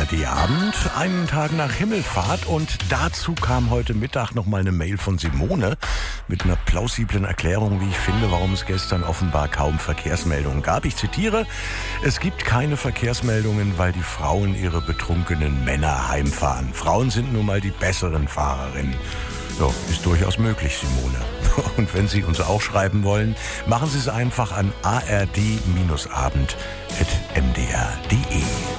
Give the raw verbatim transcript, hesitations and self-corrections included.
R D-Abend, einen Tag nach Himmelfahrt, und dazu kam heute Mittag noch mal eine Mail von Simone mit einer plausiblen Erklärung, wie ich finde, warum es gestern offenbar kaum Verkehrsmeldungen gab. Ich zitiere: Es gibt keine Verkehrsmeldungen, weil die Frauen ihre betrunkenen Männer heimfahren. Frauen sind nun mal die besseren Fahrerinnen. Ja, ist durchaus möglich, Simone. Und wenn Sie uns auch schreiben wollen, machen Sie es einfach an a r d abend punkt m d r punkt d e.